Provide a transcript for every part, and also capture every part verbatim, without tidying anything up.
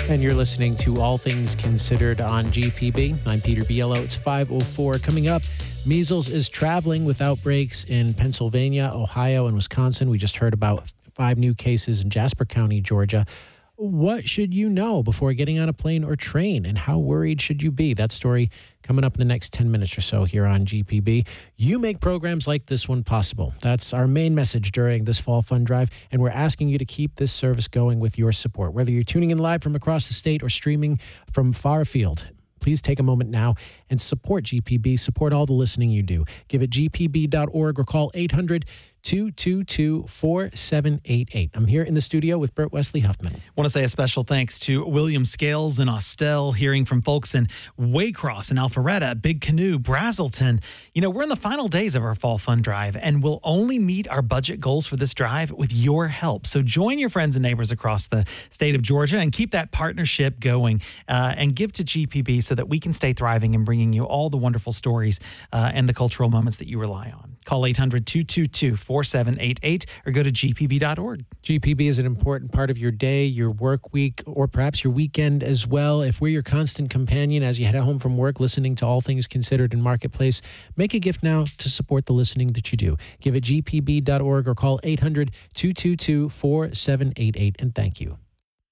And you're listening to All Things Considered on G P B. I'm Peter Biello. It's five oh four. Coming up, measles is traveling with outbreaks in Pennsylvania, Ohio, and Wisconsin. We just heard about five new cases in Jasper County, Georgia. What should you know before getting on a plane or train, and how worried should you be? That story coming up in the next ten minutes or so here on G P B. You make programs like this one possible. That's our main message during this Fall Fund Drive, and we're asking you to keep this service going with your support. Whether you're tuning in live from across the state or streaming from far afield, please take a moment now and support G P B. Support all the listening you do. Give at g p b dot org or call eight hundred, two two two, four seven eight eight. I'm here in the studio with Bert Wesley Huffman. I want to say a special thanks to William Scales in Austell, hearing from folks in Waycross and Alpharetta, Big Canoe, Brazelton. You know, we're in the final days of our Fall Fund Drive, and we'll only meet our budget goals for this drive with your help. So join your friends and neighbors across the state of Georgia and keep that partnership going, uh, and give to G P B so that we can stay thriving and bringing you all the wonderful stories uh, and the cultural moments that you rely on. Call eight hundred, two two two, four seven eight eight or go to g p b dot org. G P B is an important part of your day, your work week, or perhaps your weekend as well. If we're your constant companion as you head home from work, listening to All Things Considered in Marketplace, make a gift now to support the listening that you do. Give at g p b dot org or call eight hundred, two two two, four seven eight eight, and thank you.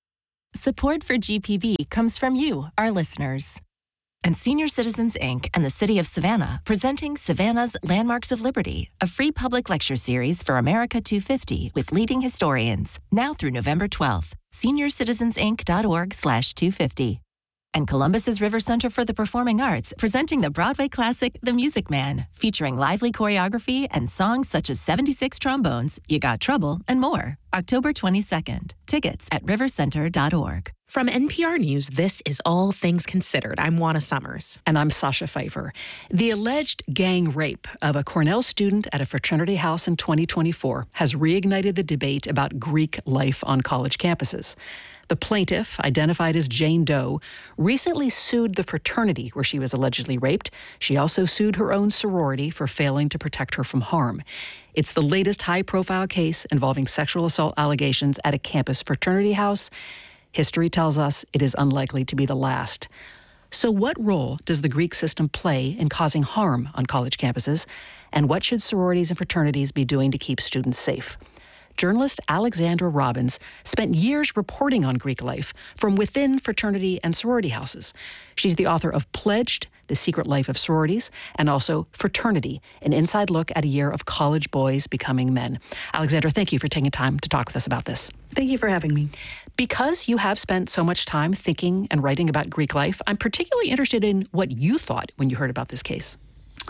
Support for G P B comes from you, our listeners. And Senior Citizens, Incorporated and the City of Savannah, presenting Savannah's Landmarks of Liberty, a free public lecture series for America two fifty with leading historians, now through November twelfth. senior citizens inc dot org slash two fifty. And Columbus's River Center for the Performing Arts, presenting the Broadway classic The Music Man, featuring lively choreography and songs such as seventy-six Trombones, You Got Trouble, and more. October twenty-second. Tickets at river center dot org. From N P R News, this is All Things Considered. I'm Juana Summers. And I'm Sasha Pfeiffer. The alleged gang rape of a Cornell student at a fraternity house in twenty twenty-four has reignited the debate about Greek life on college campuses. The plaintiff, identified as Jane Doe, recently sued the fraternity where she was allegedly raped. She also sued her own sorority for failing to protect her from harm. It's the latest high-profile case involving sexual assault allegations at a campus fraternity house. History tells us it is unlikely to be the last. So what role does the Greek system play in causing harm on college campuses? And what should sororities and fraternities be doing to keep students safe? Journalist Alexandra Robbins spent years reporting on Greek life from within fraternity and sorority houses. She's the author of Pledged, The Secret Life of Sororities, and also Fraternity, an inside look at a year of college boys becoming men. Alexandra, thank you for taking time to talk with us about this. Thank you for having me. Because you have spent so much time thinking and writing about Greek life, I'm particularly interested in what you thought when you heard about this case.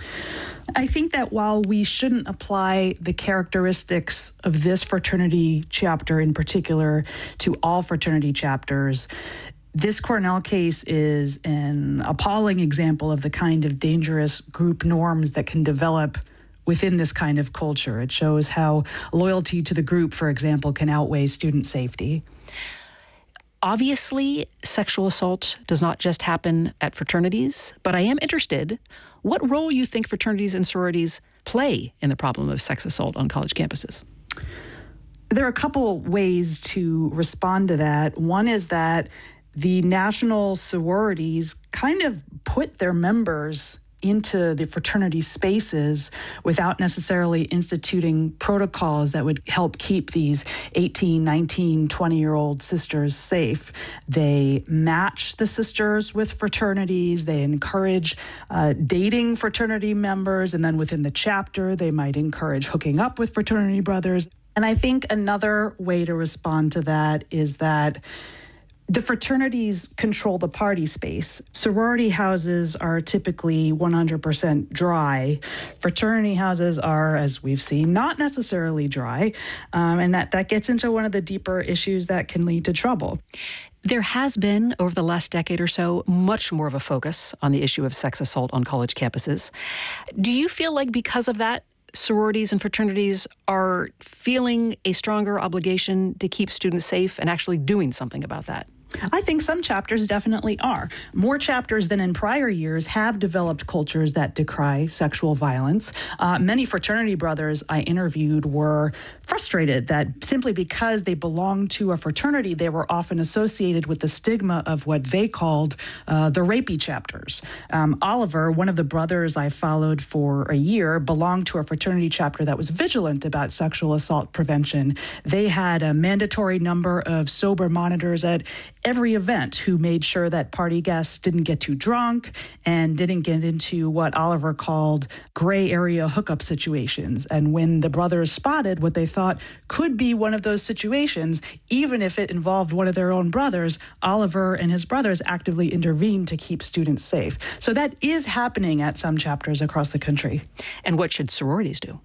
I think that while we shouldn't apply the characteristics of this fraternity chapter in particular to all fraternity chapters, this Cornell case is an appalling example of the kind of dangerous group norms that can develop within this kind of culture. It shows how loyalty to the group, for example, can outweigh student safety. Obviously, sexual assault does not just happen at fraternities, but I am interested what role you think fraternities and sororities play in the problem of sex assault on college campuses. There are a couple ways to respond to that. One is that the national sororities kind of put their members into the fraternity spaces without necessarily instituting protocols that would help keep these eighteen, nineteen, twenty-year-old sisters safe. They match the sisters with fraternities. They encourage uh, dating fraternity members, and then within the chapter, they might encourage hooking up with fraternity brothers. And I think another way to respond to that is that the fraternities control the party space. Sorority houses are typically one hundred percent dry. Fraternity houses are, as we've seen, not necessarily dry. Um, and that, that gets into one of the deeper issues that can lead to trouble. There has been, over the last decade or so, much more of a focus on the issue of sex assault on college campuses. Do you feel like because of that, sororities and fraternities are feeling a stronger obligation to keep students safe and actually doing something about that? I think some chapters definitely are. More chapters than in prior years have developed cultures that decry sexual violence. Uh, many fraternity brothers I interviewed were frustrated that simply because they belonged to a fraternity, they were often associated with the stigma of what they called uh, the rapey chapters. Um, Oliver, one of the brothers I followed for a year, belonged to a fraternity chapter that was vigilant about sexual assault prevention. They had a mandatory number of sober monitors at every event who made sure that party guests didn't get too drunk and didn't get into what Oliver called gray area hookup situations. And when the brothers spotted what they thought could be one of those situations, even if it involved one of their own brothers, Oliver and his brothers actively intervened to keep students safe. So that is happening at some chapters across the country. And what should sororities do?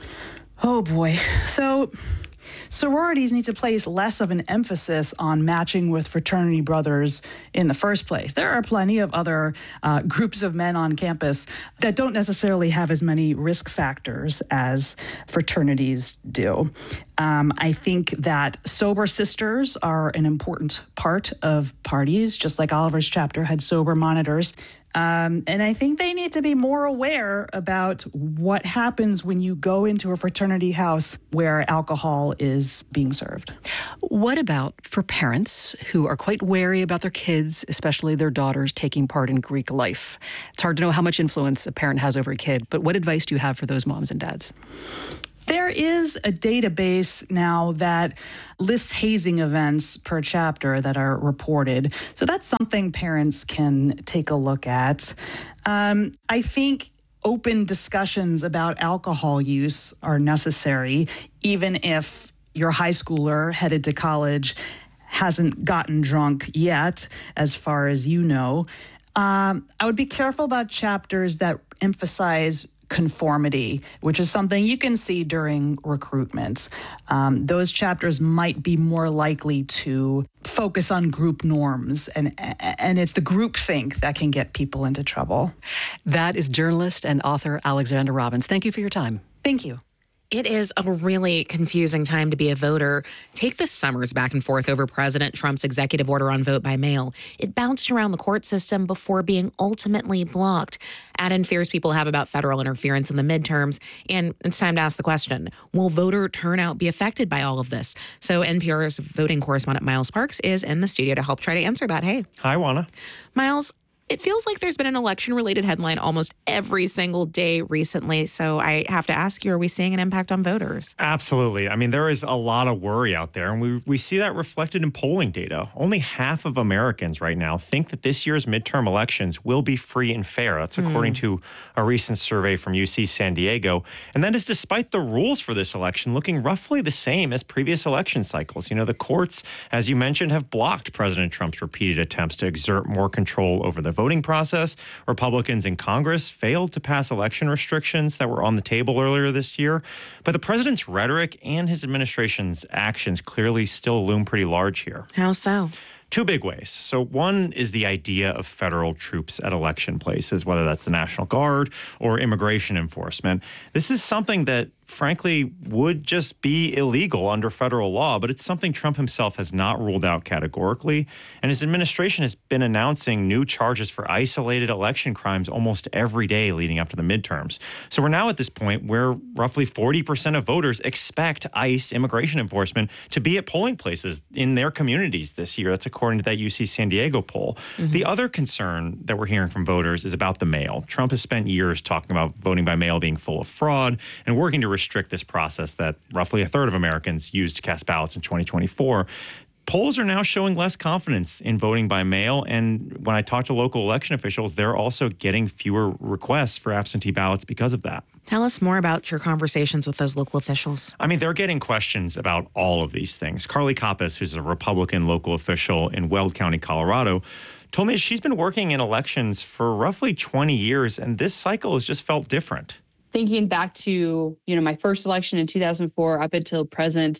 Oh boy. So sororities need to place less of an emphasis on matching with fraternity brothers in the first place. There are plenty of other uh, groups of men on campus that don't necessarily have as many risk factors as fraternities do. Um, I think that sober sisters are an important part of parties, just like Oliver's chapter had sober monitors. Um, and I think they need to be more aware about what happens when you go into a fraternity house where alcohol is being served. What about for parents who are quite wary about their kids, especially their daughters, taking part in Greek life? It's hard to know how much influence a parent has over a kid, but what advice do you have for those moms and dads? There is a database now that lists hazing events per chapter that are reported. So that's something parents can take a look at. Um, I think open discussions about alcohol use are necessary, even if your high schooler headed to college hasn't gotten drunk yet, as far as you know. Um, I would be careful about chapters that emphasize conformity, which is something you can see during recruitment. Um, those chapters might be more likely to focus on group norms, and and it's the groupthink that can get people into trouble. That is journalist and author Alexandra Robbins. Thank you for your time. Thank you. It is a really confusing time to be a voter. Take the summer's back and forth over President Trump's executive order on vote by mail. It bounced around the court system before being ultimately blocked. Add in fears people have about federal interference in the midterms, and it's time to ask the question, will voter turnout be affected by all of this? So N P R's voting correspondent Miles Parks is in the studio to help try to answer that. Hey. Hi, Juana. Miles, it feels like there's been an election-related headline almost every single day recently. So I have to ask you, are we seeing an impact on voters? Absolutely. I mean, there is a lot of worry out there, and we, we see that reflected in polling data. Only half of Americans right now think that this year's midterm elections will be free and fair. That's according mm. to a recent survey from U C San Diego. And that is despite the rules for this election looking roughly the same as previous election cycles. You know, the courts, as you mentioned, have blocked President Trump's repeated attempts to exert more control over the voting process. Republicans in Congress failed to pass election restrictions that were on the table earlier this year. But the president's rhetoric and his administration's actions clearly still loom pretty large here. How so? Two big ways. So one is the idea of federal troops at election places, whether that's the National Guard or immigration enforcement. This is something that, frankly, would just be illegal under federal law, but it's something Trump himself has not ruled out categorically. And his administration has been announcing new charges for isolated election crimes almost every day leading up to the midterms. So we're now at this point where roughly forty percent of voters expect ICE immigration enforcement to be at polling places in their communities this year. That's according to that U C San Diego poll. Mm-hmm. The other concern that we're hearing from voters is about the mail. Trump has spent years talking about voting by mail being full of fraud and working to restrict this process that roughly a third of Americans used to cast ballots in twenty twenty-four. Polls are now showing less confidence in voting by mail. And when I talk to local election officials, they're also getting fewer requests for absentee ballots because of that. Tell us more about your conversations with those local officials. I mean, they're getting questions about all of these things. Carly Kappas, who's a Republican local official in Weld County, Colorado, told me she's been working in elections for roughly twenty years, and this cycle has just felt different. Thinking back to, you know, my first election in two thousand four up until present,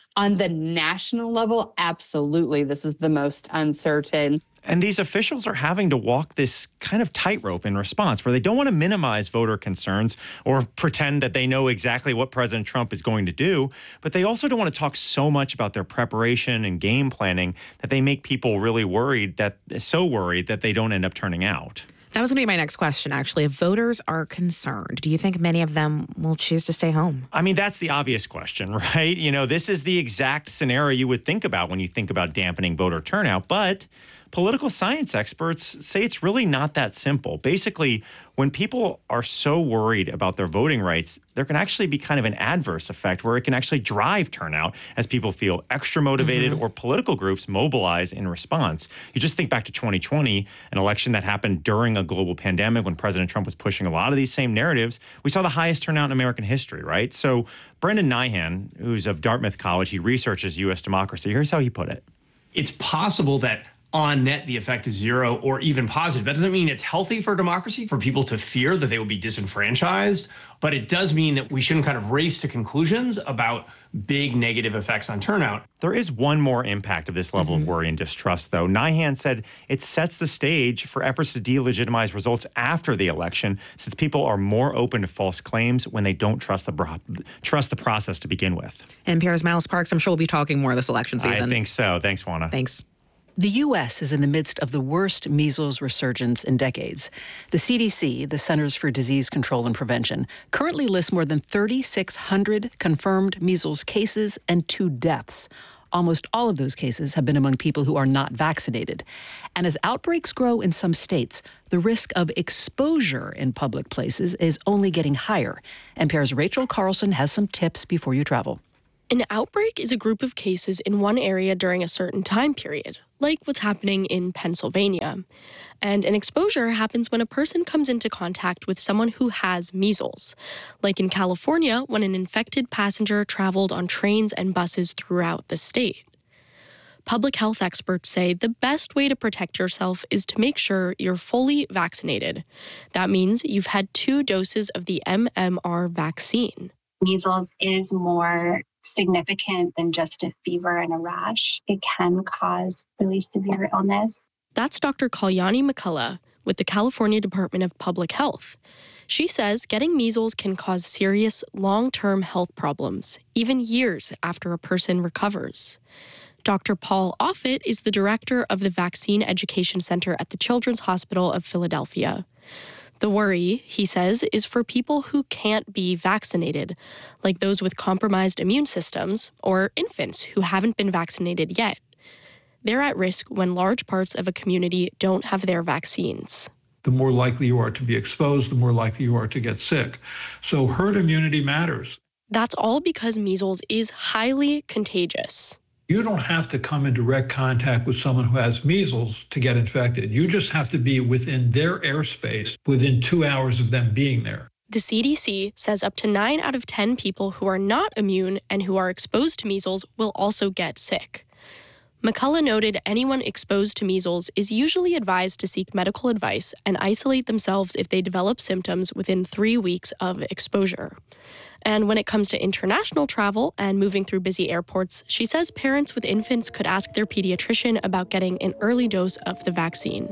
On the national level, absolutely, this is the most uncertain. And these officials are having to walk this kind of tightrope in response where they don't want to minimize voter concerns or pretend that they know exactly what President Trump is going to do, but they also don't want to talk so much about their preparation and game planning that they make people really worried, that so worried that they don't end up turning out. That was going to be my next question, actually. If voters are concerned, do you think many of them will choose to stay home? I mean, that's the obvious question, right? You know, this is the exact scenario you would think about when you think about dampening voter turnout, but political science experts say it's really not that simple. Basically, when people are so worried about their voting rights, there can actually be kind of an adverse effect where it can actually drive turnout as people feel extra motivated mm-hmm. or political groups mobilize in response. You just think back to twenty twenty, an election that happened during a global pandemic when President Trump was pushing a lot of these same narratives. We saw the highest turnout in American history, right? So Brendan Nyhan, who's of Dartmouth College, he researches U S democracy. Here's how he put it. It's possible that on net, the effect is zero or even positive. That doesn't mean it's healthy for democracy, for people to fear that they will be disenfranchised, but it does mean that we shouldn't kind of race to conclusions about big negative effects on turnout. There is one more impact of this level mm-hmm. of worry and distrust, though. Nyhan said it sets the stage for efforts to delegitimize results after the election, since people are more open to false claims when they don't trust the bro- trust the process to begin with. N P R's Miles Parks, I'm sure we'll be talking more this election season. I think so. Thanks, Juana. Thanks. The U S is in the midst of the worst measles resurgence in decades. The C D C, the Centers for Disease Control and Prevention, currently lists more than three thousand six hundred confirmed measles cases and two deaths. Almost all of those cases have been among people who are not vaccinated. And as outbreaks grow in some states, the risk of exposure in public places is only getting higher. N P R's Rachel Carlson has some tips before you travel. An outbreak is a group of cases in one area during a certain time period, like what's happening in Pennsylvania. And an exposure happens when a person comes into contact with someone who has measles, like in California when an infected passenger traveled on trains and buses throughout the state. Public health experts say the best way to protect yourself is to make sure you're fully vaccinated. That means you've had two doses of the M M R vaccine. Measles is more significant than just a fever and a rash. It can cause really severe illness. That's Doctor Kalyani McCullough with the California Department of Public Health. She says getting measles can cause serious long-term health problems, even years after a person recovers. Doctor Paul Offit is the director of the Vaccine Education Center at the Children's Hospital of Philadelphia. The worry, he says, is for people who can't be vaccinated, like those with compromised immune systems or infants who haven't been vaccinated yet. They're at risk when large parts of a community don't have their vaccines. The more likely you are to be exposed, the more likely you are to get sick. So herd immunity matters. That's all because measles is highly contagious. You don't have to come in direct contact with someone who has measles to get infected. You just have to be within their airspace within two hours of them being there. The C D C says up to nine out of ten people who are not immune and who are exposed to measles will also get sick. McCullough noted anyone exposed to measles is usually advised to seek medical advice and isolate themselves if they develop symptoms within three weeks of exposure. And when it comes to international travel and moving through busy airports, she says parents with infants could ask their pediatrician about getting an early dose of the vaccine.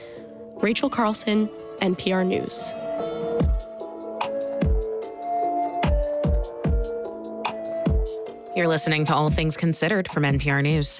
Rachel Carlson, N P R News. You're listening to All Things Considered from N P R News.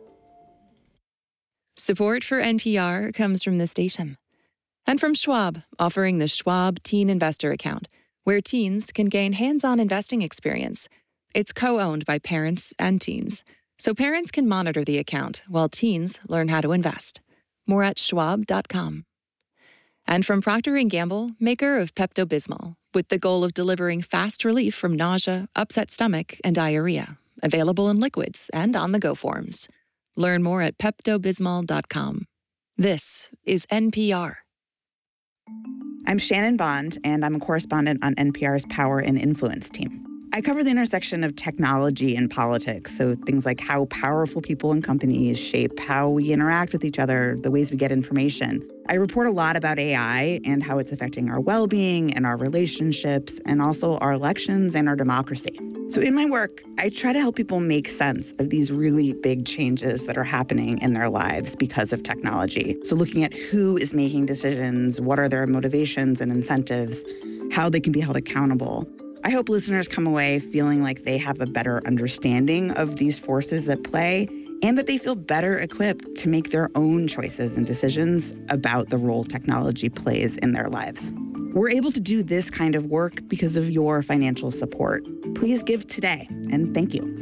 Support for N P R comes from this station and from Schwab, offering the Schwab Teen Investor Account, where teens can gain hands-on investing experience. It's co-owned by parents and teens, so parents can monitor the account while teens learn how to invest. More at schwab dot com. And from Procter and Gamble, maker of Pepto-Bismol, with the goal of delivering fast relief from nausea, upset stomach, and diarrhea. Available in liquids and on-the-go forms. Learn more at pepto bismol dot com. This is N P R. I'm Shannon Bond, and I'm a correspondent on N P R's Power and Influence team. I cover the intersection of technology and politics, so things like how powerful people and companies shape how we interact with each other, the ways we get information. I report a lot about A I and how it's affecting our well-being and our relationships, and also our elections and our democracy. So in my work, I try to help people make sense of these really big changes that are happening in their lives because of technology. So looking at who is making decisions, what are their motivations and incentives, how they can be held accountable. I hope listeners come away feeling like they have a better understanding of these forces at play and that they feel better equipped to make their own choices and decisions about the role technology plays in their lives. We're able to do this kind of work because of your financial support. Please give today, and thank you.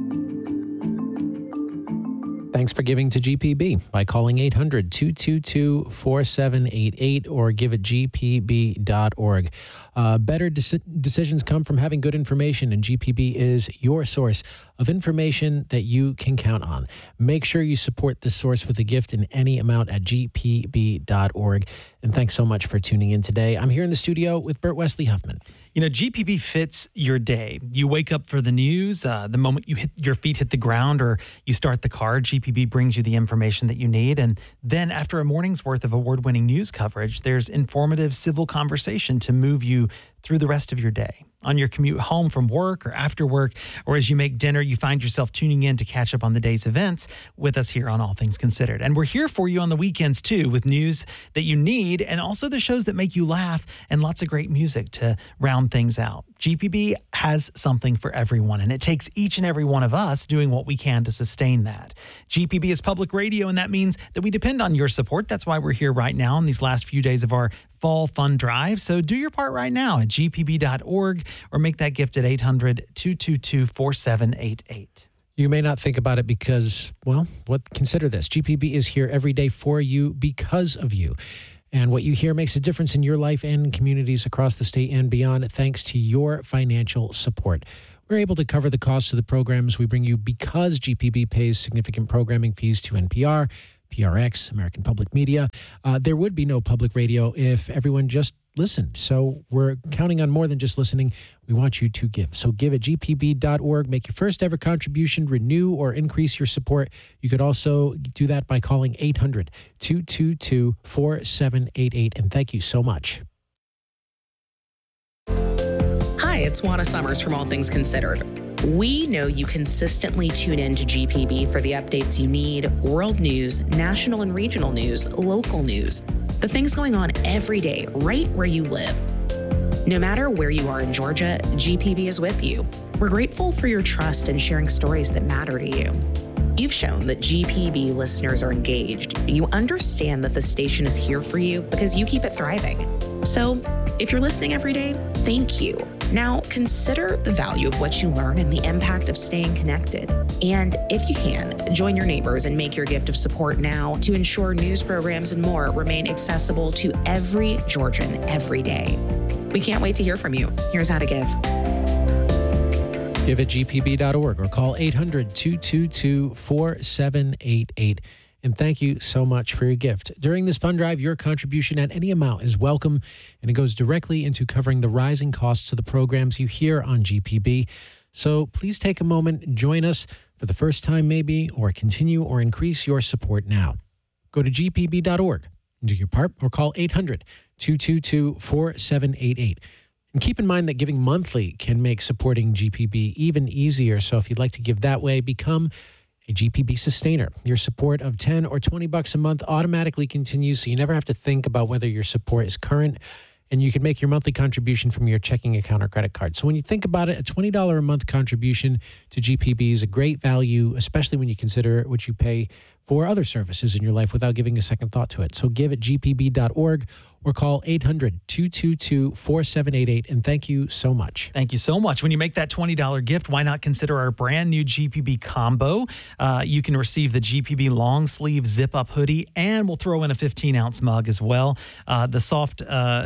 Thanks for giving to G P B by calling eight hundred, two two two, four seven eight eight or give at g p b dot org. Uh, better de- decisions come from having good information, and G P B is your source of information that you can count on. Make sure you support this source with a gift in any amount at g p b dot org. And thanks so much for tuning in today. I'm here in the studio with Bert Wesley Huffman. You know, G P B fits your day. You wake up for the news, uh, the moment you hit your feet hit the ground or you start the car, G P B brings you the information that you need. And then after a morning's worth of award-winning news coverage, there's informative civil conversation to move you through the rest of your day. On your commute home from work or after work, or as you make dinner, you find yourself tuning in to catch up on the day's events with us here on All Things Considered. And we're here for you on the weekends, too, with news that you need and also the shows that make you laugh and lots of great music to round things out. G P B has something for everyone, and it takes each and every one of us doing what we can to sustain that. G P B is public radio, and that means that we depend on your support. That's why we're here right now in these last few days of our Fall Fund Drive. So do your part right now at g p b dot org or make that gift at eight hundred, two two two, four seven eight eight. You may not think about it because, well, what consider this. G P B is here every day for you because of you. And what you hear makes a difference in your life and communities across the state and beyond, thanks to your financial support. We're able to cover the costs of the programs we bring you because G P B pays significant programming fees to N P R, P R X, American Public Media. Uh, there would be no public radio if everyone just listened. So we're counting on more than just listening. We want you to give. So give at g p b dot org. Make your first ever contribution, renew or increase your support. You could also do that by calling eight hundred, two two two, four seven eight eight. And thank you so much. Hi, it's Juana Summers from All Things Considered. We know you consistently tune in to G P B for the updates you need, world news, national and regional news, local news, the things going on every day right where you live. No matter where you are in Georgia, G P B is with you. We're grateful for your trust in sharing stories that matter to you. You've shown that G P B listeners are engaged. You understand that the station is here for you because you keep it thriving. So if you're listening every day, thank you. Now, consider the value of what you learn and the impact of staying connected. And if you can, join your neighbors and make your gift of support now to ensure news programs and more remain accessible to every Georgian every day. We can't wait to hear from you. Here's how to give. Give at g p b dot org or call eight hundred, two two two, four seven eight eight. And thank you so much for your gift. During this fund drive, your contribution at any amount is welcome, and it goes directly into covering the rising costs of the programs you hear on G P B. So please take a moment, join us for the first time maybe, or continue or increase your support now. Go to g p b dot org, do your part, or call eight hundred, two two two, four seven eight eight. And keep in mind that giving monthly can make supporting G P B even easier. So if you'd like to give that way, become a G P B sustainer. Your support of ten or twenty bucks a month automatically continues, so you never have to think about whether your support is current, and you can make your monthly contribution from your checking account or credit card. So when you think about it, a twenty dollars a month contribution to G P B is a great value, especially when you consider what you pay for other services in your life without giving a second thought to it. So give at g p b dot org or call eight hundred, two two two, four seven eight eight. And thank you so much. Thank you so much. When you make that twenty dollars gift, why not consider our brand new G P B combo? Uh, you can receive the G P B long sleeve zip up hoodie, and we'll throw in a fifteen ounce mug as well. Uh, the soft uh,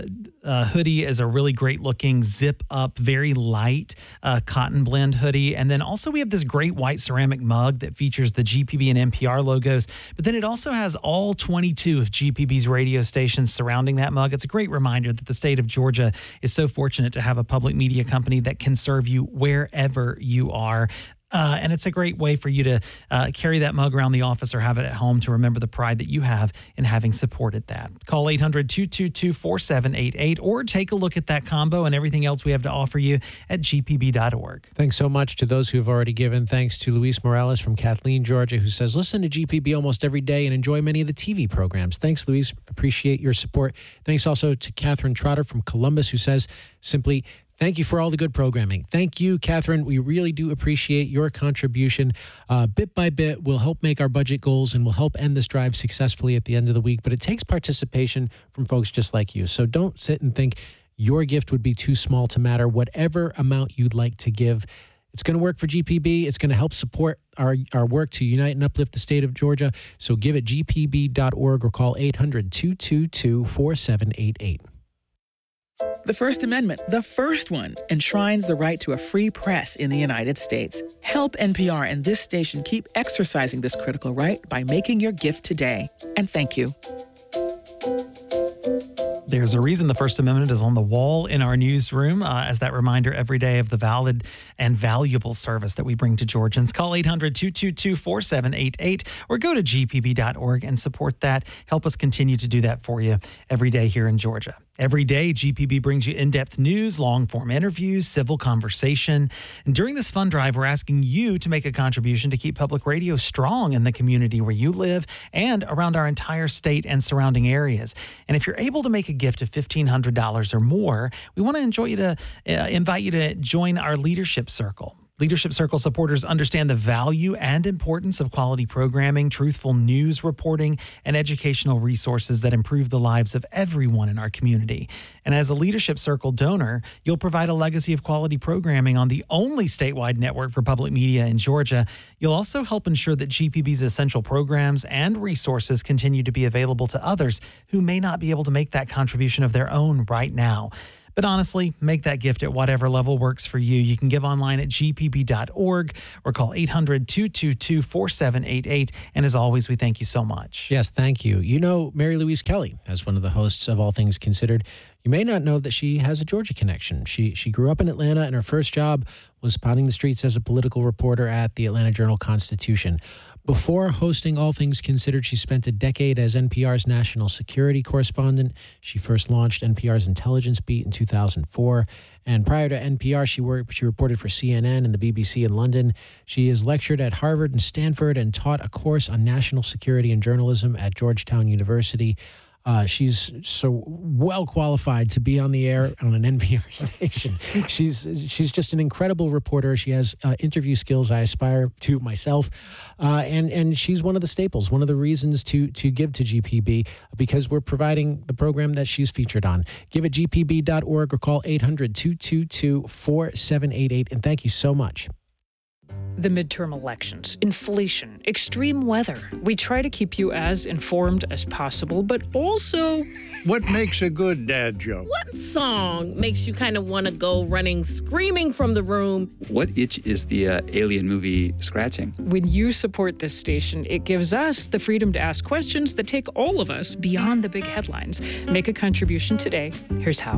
uh, hoodie is a really great looking zip up, very light uh, cotton blend hoodie. And then also we have this great white ceramic mug that features the G P B and N P R logos. But then it also has all twenty-two of G P B's radio stations surrounding that mug. It's a great reminder that the state of Georgia is so fortunate to have a public media company that can serve you wherever you are. Uh, and it's a great way for you to uh, carry that mug around the office or have it at home to remember the pride that you have in having supported that. Call eight hundred, two two two, four seven eight eight or take a look at that combo and everything else we have to offer you at G P B dot org. Thanks so much to those who have already given. Thanks to Luis Morales from Kathleen, Georgia, who says, listen to G P B almost every day and enjoy many of the T V programs. Thanks, Luis. Appreciate your support. Thanks also to Catherine Trotter from Columbus, who says simply, thank you for all the good programming. Thank you, Catherine. We really do appreciate your contribution. Uh, bit by bit, we'll help make our budget goals and we'll help end this drive successfully at the end of the week. But it takes participation from folks just like you. So don't sit and think your gift would be too small to matter. Whatever amount you'd like to give, it's going to work for G P B. It's going to help support our, our work to unite and uplift the state of Georgia. So give at G P B dot org or call eight hundred, two two two, four seven eight eight. The First Amendment, the first one, enshrines the right to a free press in the United States. Help N P R and this station keep exercising this critical right by making your gift today. And thank you. There's a reason the First Amendment is on the wall in our newsroom uh, as that reminder every day of the valid and valuable service that we bring to Georgians. Call eight hundred, two two two, four seven eight eight or go to G P B dot org and support that. Help us continue to do that for you every day here in Georgia. Every day, G P B brings you in-depth news, long-form interviews, civil conversation. And during this fund drive, we're asking you to make a contribution to keep public radio strong in the community where you live and around our entire state and surrounding areas. And if you're able to make a gift of fifteen hundred dollars or more, we want to enjoy you to uh, invite you to join our Leadership Circle. Leadership Circle supporters understand the value and importance of quality programming, truthful news reporting, and educational resources that improve the lives of everyone in our community. And as a Leadership Circle donor, you'll provide a legacy of quality programming on the only statewide network for public media in Georgia. You'll also help ensure that G P B's essential programs and resources continue to be available to others who may not be able to make that contribution of their own right now. But honestly, make that gift at whatever level works for you. You can give online at G P B dot org or call eight hundred, two two two, four seven eight eight. And as always, we thank you so much. Yes, thank you. You know Mary Louise Kelly as one of the hosts of All Things Considered. You may not know that she has a Georgia connection. She she grew up in Atlanta, and her first job was pounding the streets as a political reporter at the Atlanta Journal-Constitution. Before hosting All Things Considered, she spent a decade as N P R's national security correspondent. She first launched N P R's intelligence beat in two thousand four. And prior to N P R, she worked. She reported for C N N and the B B C in London. She has lectured at Harvard and Stanford and taught a course on national security and journalism at Georgetown University. Uh, she's so well qualified to be on the air on an N P R station. She's she's just an incredible reporter. She has uh, interview skills I aspire to myself, uh, and and she's one of the staples, one of the reasons to to give to G P B, because we're providing the program that she's featured on. Give at G P B dot org or call eight hundred, two two two, four seven eight eight. And thank you so much. The midterm elections, inflation, extreme weather. We try to keep you as informed as possible, but also... What makes a good dad joke? What song makes you kind of want to go running, screaming from the room? What itch is the uh, Alien movie scratching? When you support this station, it gives us the freedom to ask questions that take all of us beyond the big headlines. Make a contribution today. Here's how.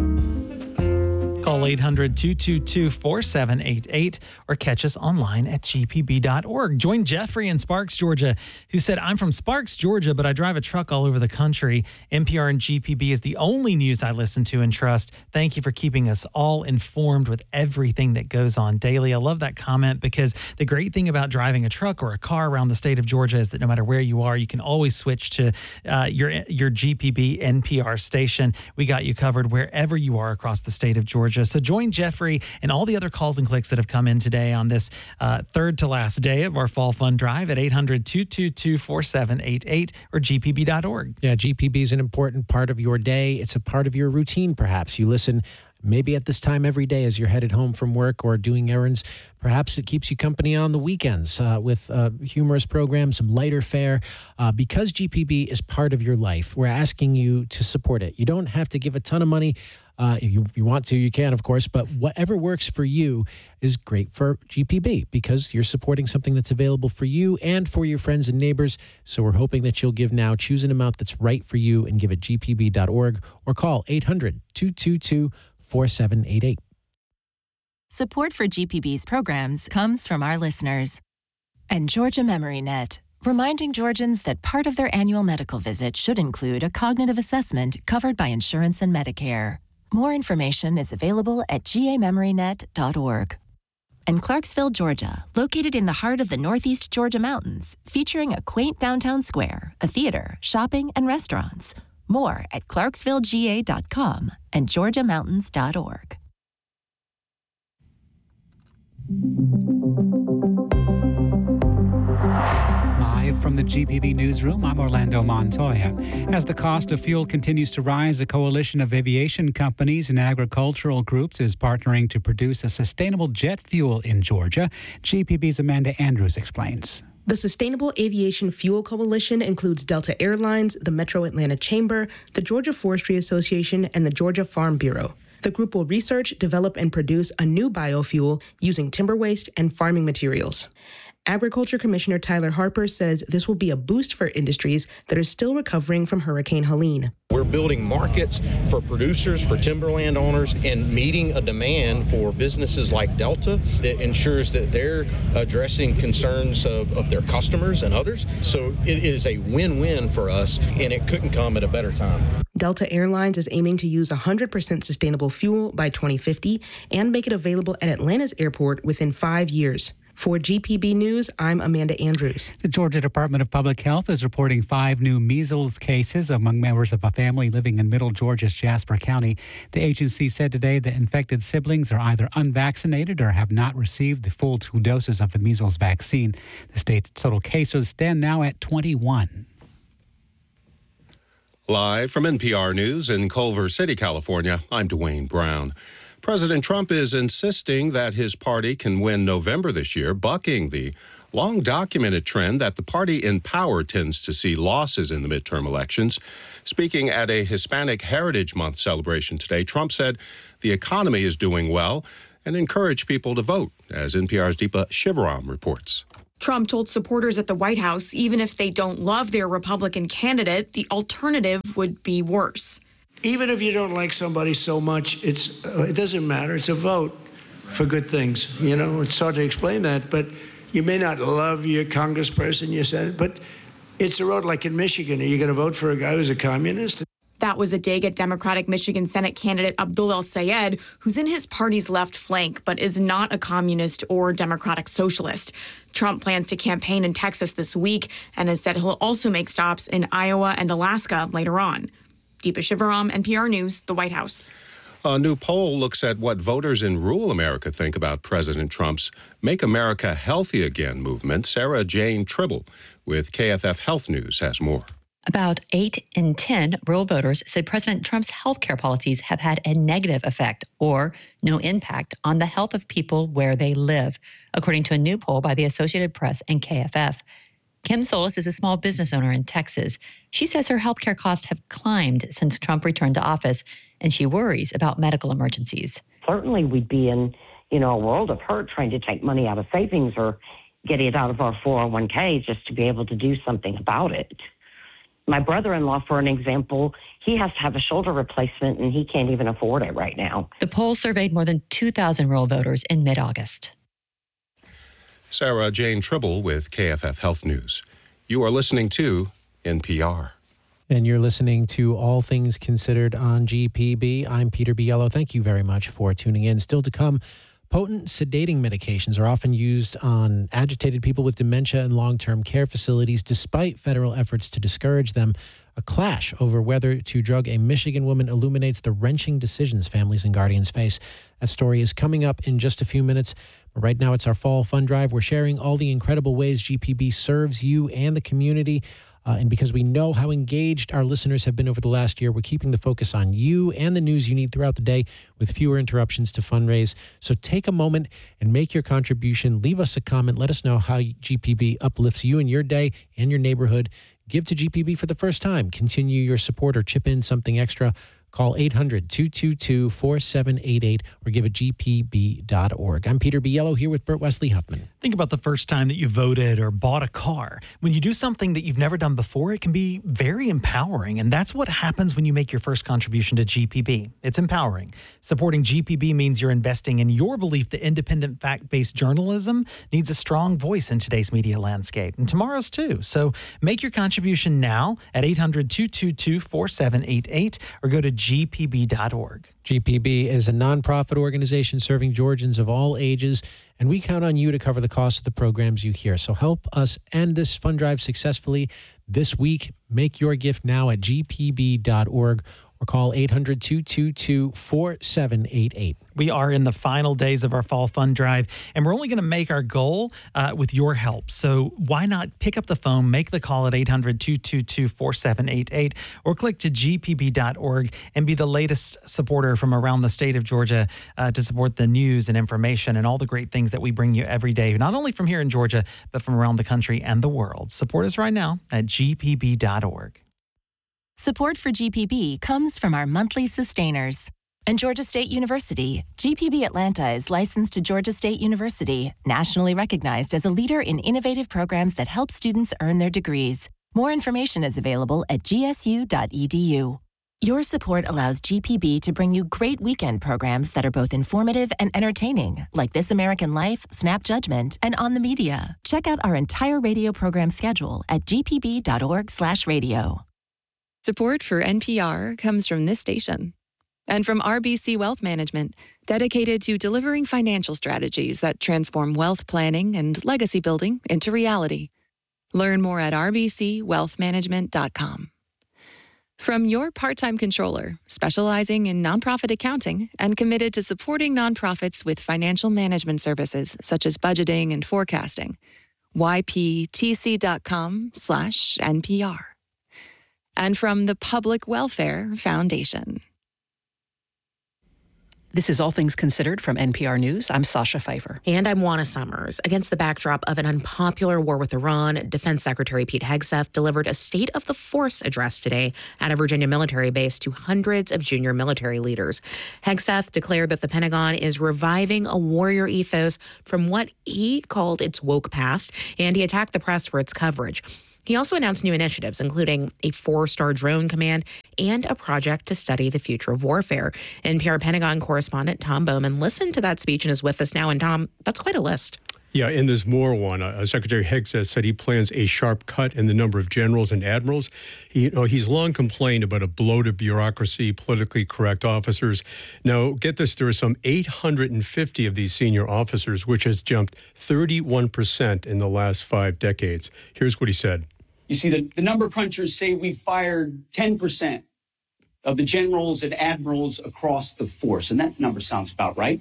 Call eight hundred, two two two, four seven eight eight or catch us online at G P B dot org. Join Jeffrey in Sparks, Georgia, who said, I'm from Sparks, Georgia, but I drive a truck all over the country. N P R and G P B is the only news I listen to and trust. Thank you for keeping us all informed with everything that goes on daily. I love that comment because the great thing about driving a truck or a car around the state of Georgia is that no matter where you are, you can always switch to uh, your, your G P B N P R station. We got you covered wherever you are across the state of Georgia. So join Jeffrey and all the other calls and clicks that have come in today on this uh, third to last day of our Fall Fun Drive at eight hundred, two two two, four seven eight eight or G P B dot org. Yeah, G P B is an important part of your day. It's a part of your routine, perhaps. You listen Maybe at this time every day as you're headed home from work or doing errands. Perhaps it keeps you company on the weekends uh, with uh, humorous programs, some lighter fare. Uh, because G P B is part of your life, we're asking you to support it. You don't have to give a ton of money. Uh, if, you, if you want to, you can, of course, but whatever works for you is great for G P B because you're supporting something that's available for you and for your friends and neighbors. So we're hoping that you'll give now. Choose an amount that's right for you and give at g p b dot org or call eight hundred, two two two, four seven eight eight. Support for G P B's programs comes from our listeners. And Georgia MemoryNet, reminding Georgians that part of their annual medical visit should include a cognitive assessment covered by insurance and Medicare. More information is available at g a memory net dot org. And Clarksville, Georgia, located in the heart of the Northeast Georgia mountains, featuring a quaint downtown square, a theater, shopping, and restaurants. More at clarksville g a dot com and georgia mountains dot org. Live from the G P B Newsroom, I'm Orlando Montoya. As the cost of fuel continues to rise, a coalition of aviation companies and agricultural groups is partnering to produce a sustainable jet fuel in Georgia. G P B's Amanda Andrews explains. The Sustainable Aviation Fuel Coalition includes Delta Airlines, the Metro Atlanta Chamber, the Georgia Forestry Association, and the Georgia Farm Bureau. The group will research, develop, and produce a new biofuel using timber waste and farming materials. Agriculture Commissioner Tyler Harper says this will be a boost for industries that are still recovering from Hurricane Helene. We're building markets for producers, for timberland owners, and meeting a demand for businesses like Delta that ensures that they're addressing concerns of, of their customers and others. So it is a win-win for us, and it couldn't come at a better time. Delta Airlines is aiming to use one hundred percent sustainable fuel by twenty fifty and make it available at Atlanta's airport within five years. For G P B News, I'm Amanda Andrews. The Georgia Department of Public Health is reporting five new measles cases among members of a family living in Middle Georgia's Jasper County. The agency said today that infected siblings are either unvaccinated or have not received the full two doses of the measles vaccine. The state's total cases stand now at twenty-one. Live from N P R News in Culver City, California, I'm Dwayne Brown. President Trump is insisting that his party can win November this year, bucking the long-documented trend that the party in power tends to see losses in the midterm elections. Speaking at a Hispanic Heritage Month celebration today, Trump said the economy is doing well and encouraged people to vote, as N P R's Deepa Shivaram reports. Trump told supporters at the White House even if they don't love their Republican candidate, the alternative would be worse. Even if you don't like somebody so much, it's uh, it doesn't matter. It's a vote for good things. You know, it's hard to explain that, but you may not love your congressperson, your senate, but it's a road like in Michigan. Are you going to vote for a guy who's a communist? That was a dig at Democratic Michigan Senate candidate Abdul El-Sayed, who's in his party's left flank, but is not a communist or democratic socialist. Trump plans to campaign in Texas this week and has said he'll also make stops in Iowa and Alaska later on. Deepa Shivaram, N P R News, the White House. A new poll looks at what voters in rural America think about President Trump's Make America Healthy Again movement. Sarah Jane Tribble with K F F Health News has more. About eight in ten rural voters said President Trump's health care policies have had a negative effect or no impact on the health of people where they live, according to a new poll by the Associated Press and K F F. Kim Solis is a small business owner in Texas. She says her health care costs have climbed since Trump returned to office, and she worries about medical emergencies. Certainly we'd be in, you know, a world of hurt trying to take money out of savings or get it out of our four oh one k just to be able to do something about it. My brother-in-law, for an example, he has to have a shoulder replacement, and he can't even afford it right now. The poll surveyed more than two thousand rural voters in mid-August. Sarah Jane Tribble with K F F Health News. You are listening to N P R. And you're listening to All Things Considered on G P B. I'm Peter Biello. Thank you very much for tuning in. Still to come, potent sedating medications are often used on agitated people with dementia in long-term care facilities, despite federal efforts to discourage them. A clash over whether to drug a Michigan woman illuminates the wrenching decisions families and guardians face. That story is coming up in just a few minutes. But right now, it's our Fall Fund Drive. We're sharing all the incredible ways G P B serves you and the community. Uh, and because we know how engaged our listeners have been over the last year, we're keeping the focus on you and the news you need throughout the day with fewer interruptions to fundraise. So take a moment and make your contribution. Leave us a comment. Let us know how G P B uplifts you in your day and your neighborhood. Give to G P B for the first time. Continue your support or chip in something extra. Call eight hundred, two two two, four seven eight eight or give at G P B dot org. I'm Peter Biello here with Bert Wesley Huffman. Think about the first time that you voted or bought a car. When you do something that you've never done before, it can be very empowering. And that's what happens when you make your first contribution to G P B. It's empowering. Supporting G P B means you're investing in your belief that independent, fact-based journalism needs a strong voice in today's media landscape, and tomorrow's too. So make your contribution now at eight hundred, two two two, four seven eight eight or go to G P B dot org. G P B is a nonprofit organization serving Georgians of all ages, and we count on you to cover the cost of the programs you hear. So help us end this fund drive successfully this week. Make your gift now at G P B dot org or call eight hundred, two two two, four seven eight eight. We are in the final days of our fall fund drive, and we're only going to make our goal uh, with your help. So why not pick up the phone, make the call at eight hundred, two two two, four seven eight eight, or click to G P B dot org and be the latest supporter from around the state of Georgia uh, to support the news and information and all the great things that we bring you every day, not only from here in Georgia, but from around the country and the world. Support us right now at G P B dot org. Support for G P B comes from our monthly sustainers. And Georgia State University, G P B Atlanta is licensed to Georgia State University, nationally recognized as a leader in innovative programs that help students earn their degrees. More information is available at G S U dot E D U. Your support allows G P B to bring you great weekend programs that are both informative and entertaining, like This American Life, Snap Judgment, and On the Media. Check out our entire radio program schedule at G P B dot org slash radio. Support for N P R comes from this station and from R B C Wealth Management, dedicated to delivering financial strategies that transform wealth planning and legacy building into reality. Learn more at R B C wealth management dot com. From your part-time controller, specializing in nonprofit accounting and committed to supporting nonprofits with financial management services such as budgeting and forecasting, Y P T C dot com slash N P R. And from the Public Welfare Foundation. This is All Things Considered from N P R News. I'm Sasha Pfeiffer. And I'm Juana Summers. Against the backdrop of an unpopular war with Iran, Defense Secretary Pete Hegseth delivered a State of the Force address today at a Virginia military base to hundreds of junior military leaders. Hegseth declared that the Pentagon is reviving a warrior ethos from what he called its woke past, and he attacked the press for its coverage. He also announced new initiatives, including a four-star drone command and a project to study the future of warfare. N P R Pentagon correspondent Tom Bowman listened to that speech and is with us now. And Tom, that's quite a list. Yeah, and there's more one. Uh, Secretary Hegseth said he plans a sharp cut in the number of generals and admirals. He, you know, he's long complained about a bloated bureaucracy, politically correct officers. Now, get this, there are some eight hundred fifty of these senior officers, which has jumped thirty-one percent in the last five decades. Here's what he said. You see, the, the number crunchers say we fired ten percent of the generals and admirals across the force, and that number sounds about right.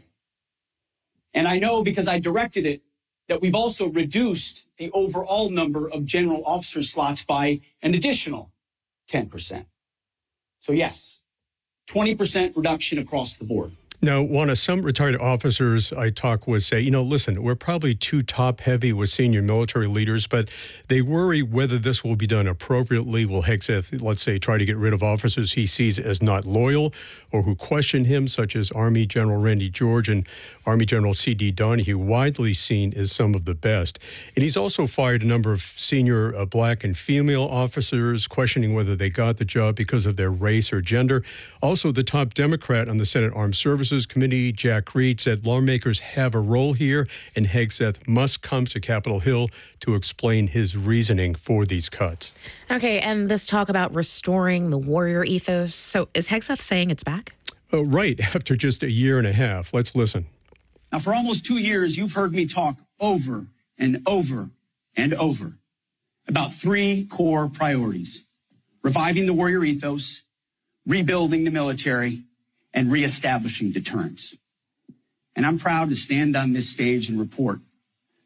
And I know because I directed it that we've also reduced the overall number of general officer slots by an additional ten percent. So yes, twenty percent reduction across the board. Now, Juana, some retired officers I talk with say, you know, listen, we're probably too top-heavy with senior military leaders, but they worry whether this will be done appropriately. Will Hegseth, let's say, try to get rid of officers he sees as not loyal or who question him, such as Army General Randy George and Army General C D Donahue, widely seen as some of the best. And he's also fired a number of senior uh, black and female officers, questioning whether they got the job because of their race or gender. Also, the top Democrat on the Senate Armed Services Committee, Jack Reed, said lawmakers have a role here, and Hegseth must come to Capitol Hill to explain his reasoning for these cuts. Okay, and this talk about restoring the warrior ethos. So is Hegseth saying it's back? Uh, right, after just a year and a half. Let's listen. Now, for almost two years, you've heard me talk over and over and over about three core priorities: reviving the warrior ethos, rebuilding the military, and reestablishing deterrence. And I'm proud to stand on this stage and report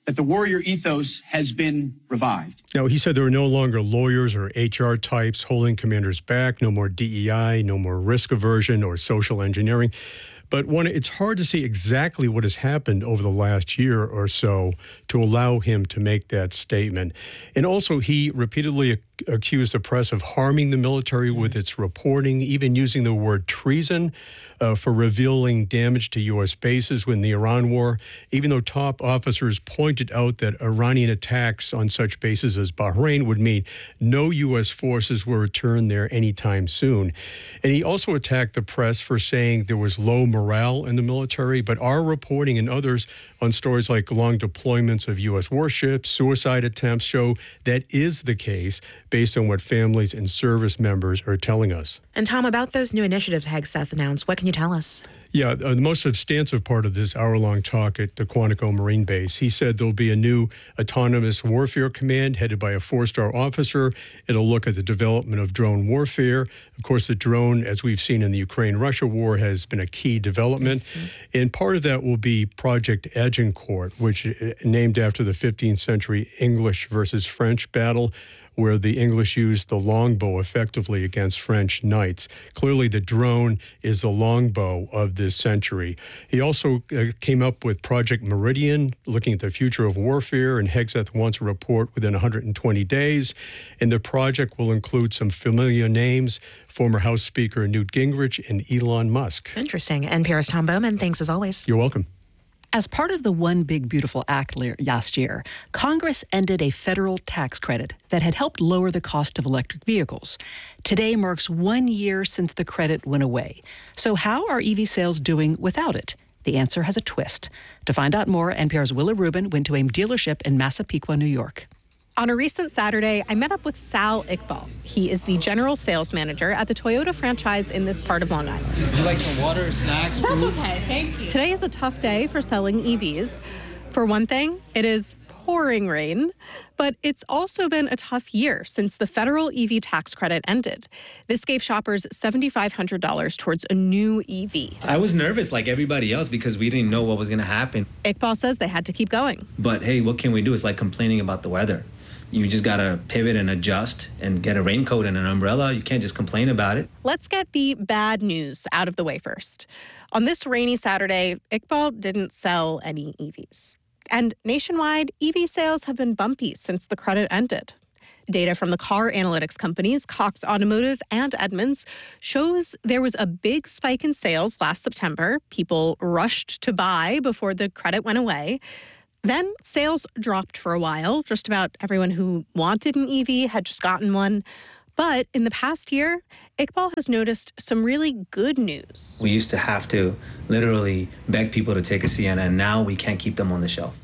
that the warrior ethos has been revived. Now, he said there are no longer lawyers or H R types holding commanders back, no more D E I, no more risk aversion or social engineering. But one, it's hard to see exactly what has happened over the last year or so to allow him to make that statement. And also, he repeatedly ac- accused the press of harming the military with its reporting, even using the word treason uh, for revealing damage to U S bases in the Iran war, even though top officers pointed out that Iranian attacks on such bases as Bahrain would mean no U S forces will return there anytime soon. And he also attacked the press for saying there was low morale in the military, but our reporting and others on stories like long deployments of U S warships, suicide attempts show that is the case based on what families and service members are telling us. And Tom, about those new initiatives Hegseth announced, what can you tell us? Yeah, uh, the most substantive part of this hour-long talk at the Quantico Marine Base, he said there'll be a new autonomous warfare command headed by a four-star officer. It'll look at the development of drone warfare. Of course, the drone, as we've seen in the Ukraine-Russia war, has been a key development. Mm-hmm. And part of that will be Project Agincourt, which is named after the fifteenth century English versus French battle, where the English used the longbow effectively against French knights. Clearly, the drone is the longbow of this century. He also uh, came up with Project Meridian, looking at the future of warfare, and Hegseth wants a report within one hundred twenty days. And the project will include some familiar names, former House Speaker Newt Gingrich and Elon Musk. Interesting. N P R's Tom Bowman, thanks as always. You're welcome. As part of the One Big Beautiful Act last year, Congress ended a federal tax credit that had helped lower the cost of electric vehicles. Today marks one year since the credit went away. So how are E V sales doing without it? The answer has a twist. To find out more, N P R's Willa Rubin went to a dealership in Massapequa, New York. On a recent Saturday, I met up with Sal Iqbal. He is the general sales manager at the Toyota franchise in this part of Long Island. Would you like some water, snacks, That's food? okay, thank you. Today is a tough day for selling E Vs. For one thing, it is pouring rain, but it's also been a tough year since the federal E V tax credit ended. This gave shoppers seven thousand five hundred dollars towards a new E V. I was nervous like everybody else because we didn't know what was going to happen. Iqbal says they had to keep going. But hey, what can we do? It's like complaining about the weather. You just got to pivot and adjust and get a raincoat and an umbrella. You can't just complain about it. Let's get the bad news out of the way first. On this rainy Saturday, Iqbal didn't sell any E Vs. And nationwide, E V sales have been bumpy since the credit ended. Data from the car analytics companies Cox Automotive and Edmunds shows there was a big spike in sales last September. People rushed to buy before the credit went away. Then sales dropped for a while. Just about everyone who wanted an E V had just gotten one. But in the past year, Iqbal has noticed some really good news. We used to have to literally beg people to take a Sienna, and now we can't keep them on the shelf.